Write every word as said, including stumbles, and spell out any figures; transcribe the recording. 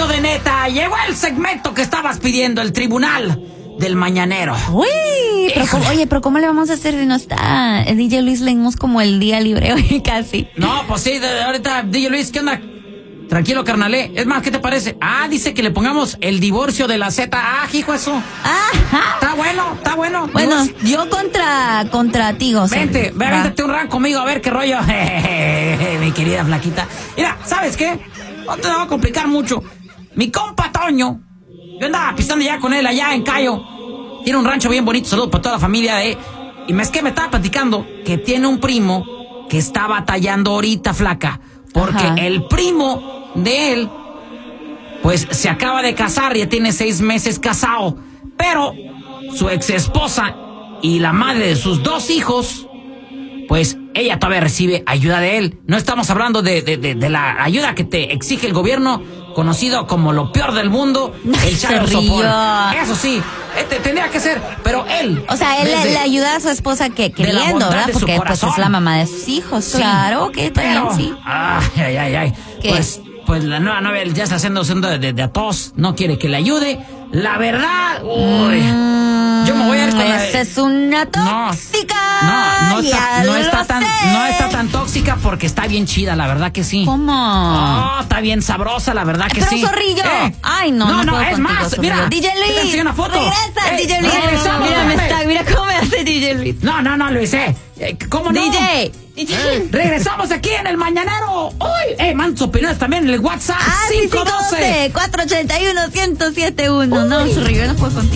Zorrillo de neta, llegó el segmento que estabas pidiendo, el tribunal del mañanero. Uy, pero cómo- oye, pero ¿cómo le vamos a hacer si no está el D J Luis? Leímos como el día libre hoy casi. No, pues sí, de, de ahorita, D J Luis, ¿qué onda? Tranquilo, carnalé. Es más, ¿qué te parece? Ah, dice que le pongamos el divorcio de la Z. Ah, hijo, eso. Ajá. Está bueno, está bueno. Bueno, Divorcio. yo contra, contra ti, José. Vente, ve, Va. véntate un round conmigo a ver qué rollo. Mi querida flaquita. Mira, ¿sabes qué? No te va a complicar mucho. Mi compa Toño, yo andaba pisando ya con él allá en Cayo. Tiene un rancho bien bonito, saludos para toda la familia de... Y me es que me estaba platicando que tiene un primo que está batallando ahorita, flaca. Porque Ajá. el primo de él, pues se acaba de casar, ya tiene seis meses casado. Pero su ex esposa y la madre de sus dos hijos, pues ella todavía recibe ayuda de él. No estamos hablando de, de, de, de la ayuda que te exige el gobierno, conocido como lo peor del mundo, el child support. Eso sí, este tendría que ser, pero él... O sea, él le, desde- le ayuda a su esposa que de la queriendo, bondad ¿verdad? de su Porque pues corazón. es la mamá de sus hijos, Sí, claro, que está pero- bien, sí. Ay, ay, ay, ay. ¿Qué? Pues, pues la nueva novia ya está haciendo, haciendo de, de, de a tos, no quiere que le ayude. La verdad, uy, yo me voy a ir con la- Esa es una No, tóxica. No, no está, ya no lo está tan, sé. no está tan tóxica porque está bien chida, la verdad que sí. ¿Cómo? Oh, está bien sabrosa, la verdad que Pero sí. Zorrillo. Eh, Ay, no, no, no, puedo es contigo, más, Zorrillo. mira, D J te Luis. enseño una foto. Regresa, Eh, D J Luis. regresamos, Mira, me hombre. está, mira cómo me hace D J Luis. No, no, no, Luis, eh. Eh, ¿Cómo no? D J. D J. Eh, regresamos aquí en el Mañanero. Uy, eh, man, sus opiniones también en el WhatsApp. Ah, sí, cinco cinco doce. doce, cuatro ochenta y uno, ciento siete uno. No, Zorrillo, no puedo contigo.